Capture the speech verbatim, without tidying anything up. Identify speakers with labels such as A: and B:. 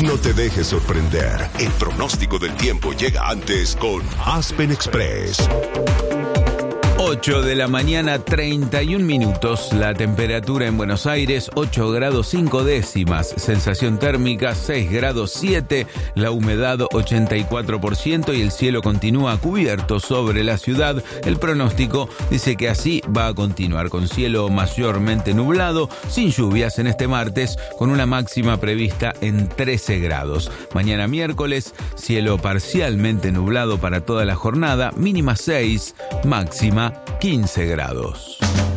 A: No te dejes sorprender. El pronóstico del tiempo llega antes con Aspen Express.
B: ocho de la mañana, treinta y un minutos. La temperatura en Buenos Aires, ocho grados cinco décimas. Sensación térmica, seis grados siete. La humedad, ochenta y cuatro por ciento. Y el cielo continúa cubierto sobre la ciudad. El pronóstico dice que así va a continuar, con cielo mayormente nublado, sin lluvias en este martes, con una máxima prevista en trece grados. Mañana miércoles, cielo parcialmente nublado para toda la jornada, mínima seis, máxima quince grados.